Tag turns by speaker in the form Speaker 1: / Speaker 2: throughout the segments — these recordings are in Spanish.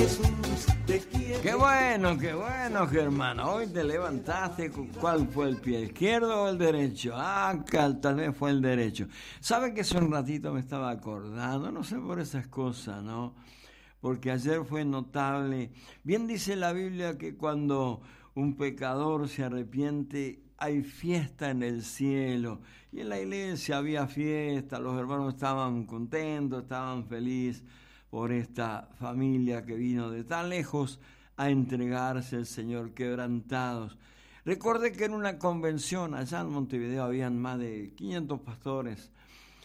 Speaker 1: Qué bueno, Germán. Hoy te levantaste. ¿Cuál fue el pie? ¿El izquierdo o el derecho? Tal vez fue el derecho. ¿Sabe que hace un ratito me estaba acordando? No sé por esas cosas, ¿no? Porque ayer fue notable. Bien dice la Biblia que cuando un pecador se arrepiente, hay fiesta en el cielo. Y en la iglesia había fiesta, los hermanos estaban contentos, estaban felices por esta familia que vino de tan lejos a entregarse al Señor, quebrantados. Recuerde que en una convención allá en Montevideo habían más de 500 pastores.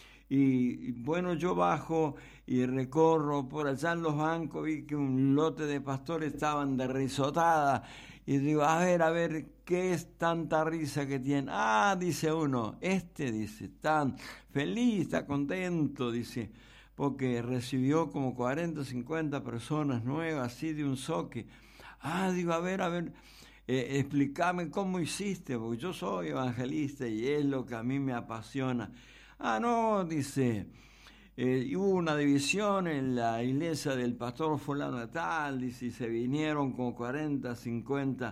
Speaker 1: Y bueno, yo bajo y recorro por allá en los bancos, vi que un lote de pastores estaban de risotada. Y digo, a ver, ¿qué es tanta risa que tienen? Dice uno, dice, tan feliz, está contento, dice, porque recibió como 40, 50 personas nuevas, así de un soque. Digo, a ver, explícame cómo hiciste, porque yo soy evangelista y es lo que a mí me apasiona. No, dice, hubo una división en la iglesia del pastor fulano de tal, dice, y se vinieron como 40, 50,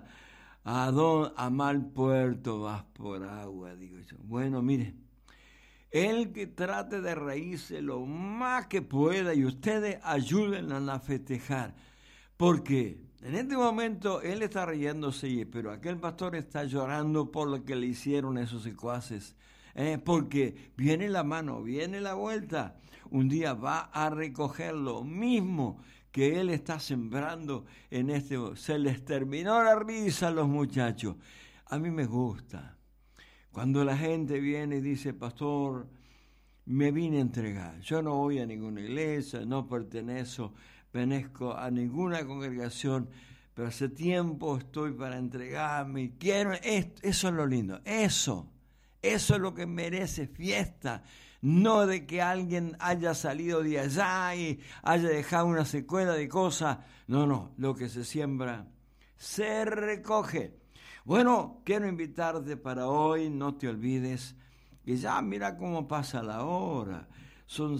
Speaker 1: a mal puerto vas por agua, digo yo. Bueno, mire, el que trate de reírse lo más que pueda y ustedes ayúdenlo a festejar, porque en este momento él está riéndose, pero aquel pastor está llorando por lo que le hicieron esos secuaces. Porque viene la mano, viene la vuelta. Un día va a recoger lo mismo que él está sembrando en este. Se les terminó la risa a los muchachos. A mí me gusta. Cuando la gente viene y dice, pastor, me vine a entregar. Yo no voy a ninguna iglesia, no pertenezco a ninguna congregación, pero hace tiempo estoy para entregarme y quiero. Eso es lo lindo. Eso es lo que merece fiesta, no de que alguien haya salido de allá y haya dejado una secuela de cosas. No, lo que se siembra se recoge. Bueno, quiero invitarte para hoy, no te olvides, que ya mira cómo pasa la hora, son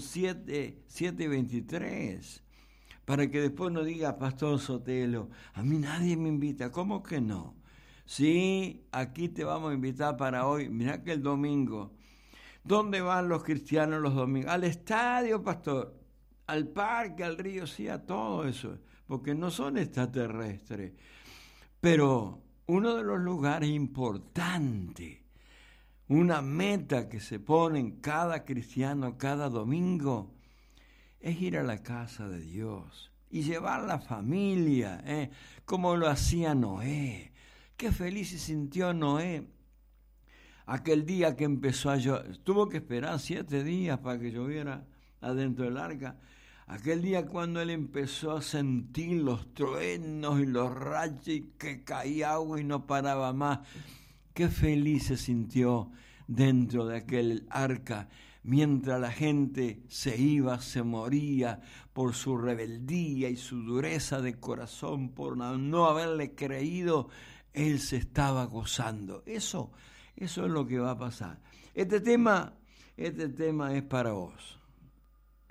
Speaker 1: 7:23, para que después no diga, Pastor Sotelo, a mí nadie me invita. ¿Cómo que no? Sí, aquí te vamos a invitar para hoy. Mirá que el domingo, ¿dónde van los cristianos los domingos? Al estadio, pastor, al parque, al río, sí, a todo eso, porque no son extraterrestres. Pero uno de los lugares importantes, una meta que se pone en cada cristiano cada domingo, es ir a la casa de Dios y llevar la familia, como lo hacía Noé. Qué feliz se sintió Noé aquel día que empezó a llover. Tuvo que esperar 7 días para que lloviera adentro del arca. Aquel día cuando él empezó a sentir los truenos y los rayos y que caía agua y no paraba más. Qué feliz se sintió dentro de aquel arca, mientras la gente se iba, se moría por su rebeldía y su dureza de corazón, por no haberle creído. Él se estaba gozando. Eso es lo que va a pasar. Este tema es para vos.